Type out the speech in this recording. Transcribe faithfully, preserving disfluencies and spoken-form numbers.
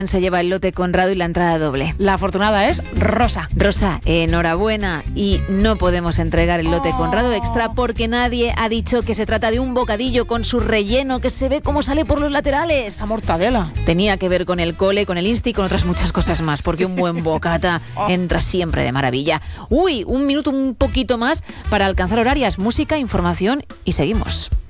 Se lleva el lote Conrado y la entrada doble. La afortunada es Rosa. Rosa, enhorabuena. Y no podemos entregar el lote Conrado Extra porque nadie ha dicho que se trata de un bocadillo con su relleno que se ve cómo sale por los laterales. Esa mortadela. Tenía que ver con el cole, con el insti y con otras muchas cosas más, porque un buen bocata entra siempre de maravilla. Uy, un minuto un poquito más para alcanzar horarias, música, información y seguimos.